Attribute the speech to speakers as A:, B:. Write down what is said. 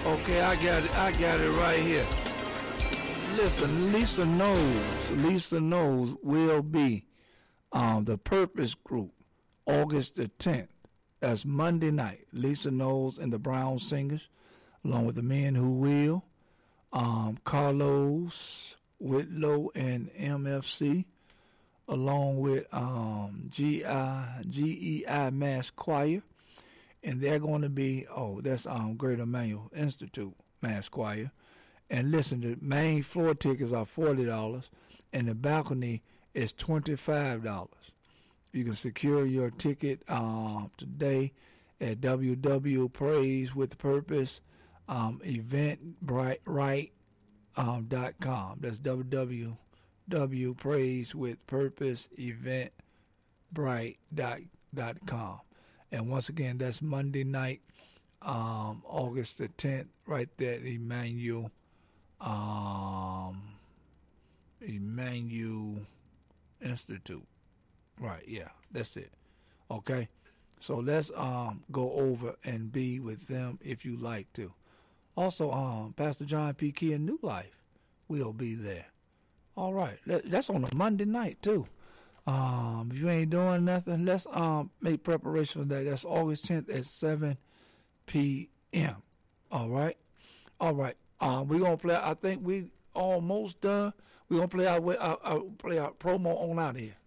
A: Okay, I got it right here. Listen, Lisa knows will be the Purpose Group, August the 10th. That's Monday night. Lisa Knowles and the Brown Singers, along with the Men Who Will, Carlos Whitlow and MFC, along with GEI Mass Choir, and they're going to be that's Greater Emmanuel Institute Mass Choir. And listen, the main floor tickets are $40, and the balcony is $25. You can secure your ticket today at www.praisewithpurpose.eventbrite.com. That's www.praisewithpurpose.eventbrite.com. And once again, that's Monday night, August the 10th, right there at Emmanuel Institute. Right, yeah, that's it. Okay, so let's go over and be with them if you like to. Also, Pastor John P. Key and New Life will be there. All right, that's on a Monday night too. If you ain't doing nothing, let's make preparation for that. That's August 10th at 7 p.m. All right. We're gonna play. I think we almost done. We're gonna play our promo on out here.